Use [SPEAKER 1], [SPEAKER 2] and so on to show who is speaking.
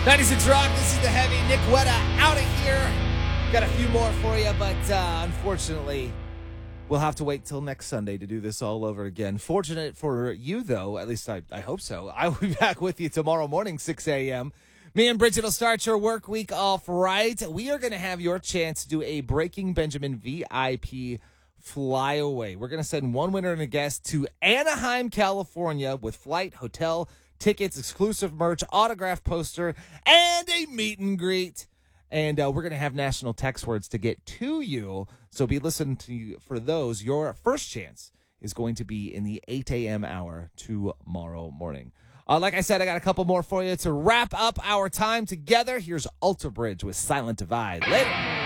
[SPEAKER 1] 96 Rock, this is the Heavy. Nick Wetta out of here. Got a few more for you, but unfortunately, we'll have to wait till next Sunday to do this all over again. Fortunate for you, though, at least I hope so. I will be back with you tomorrow morning, 6 a.m. Me and Bridget will start your work week off right. We are going to have your chance to do a Breaking Benjamin VIP flyaway. We're going to send one winner and a guest to Anaheim, California with flight, hotel, tickets, exclusive merch, autograph poster, and a meet and greet. And we're going to have national text words to get to you. So be listening to you for those. Your first chance is going to be in the 8 a.m. hour tomorrow morning. Like I said, I got a couple more for you to wrap up our time together. Here's Alter Bridge with Silent Divide. Later.